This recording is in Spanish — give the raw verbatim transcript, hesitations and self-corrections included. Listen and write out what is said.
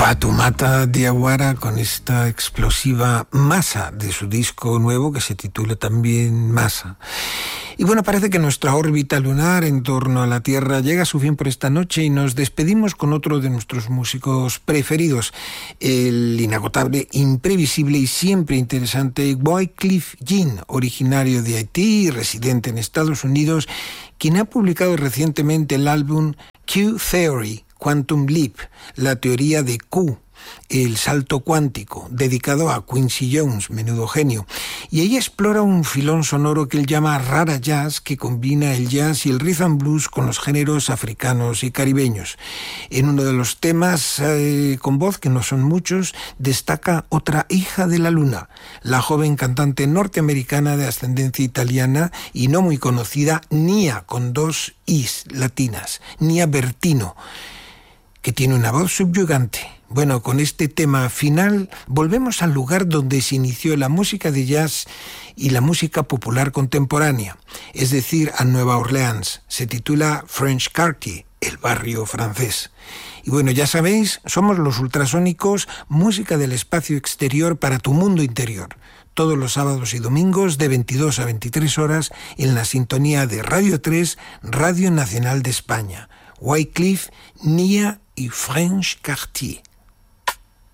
Fatoumata Diawara con esta explosiva Masa de su disco nuevo que se titula también Masa. Y bueno, parece que nuestra órbita lunar en torno a la Tierra llega a su fin por esta noche y nos despedimos con otro de nuestros músicos preferidos, el inagotable, imprevisible y siempre interesante Wyclef Jean, originario de Haití y residente en Estados Unidos, quien ha publicado recientemente el álbum Q-Theory, Quantum Leap, la teoría de Q, el salto cuántico, dedicado a Quincy Jones, menudo genio. Y ella explora un filón sonoro que él llama rara jazz, que combina el jazz y el rhythm and blues con los géneros africanos y caribeños. En uno de los temas eh, con voz, que no son muchos, destaca otra hija de la luna, la joven cantante norteamericana de ascendencia italiana y no muy conocida, Nia, con dos is latinas, Nia Bertino, que tiene una voz subyugante. Bueno, con este tema final volvemos al lugar donde se inició la música de jazz y la música popular contemporánea, es decir, a Nueva Orleans. Se titula French Quartier, el barrio francés. Y bueno, ya sabéis, somos los Ultrasónicos, música del espacio exterior para tu mundo interior. Todos los sábados y domingos de veintidós a veintitrés horas en la sintonía de Radio tres, Radio Nacional de España. Wyclef, Nia y French Quartier.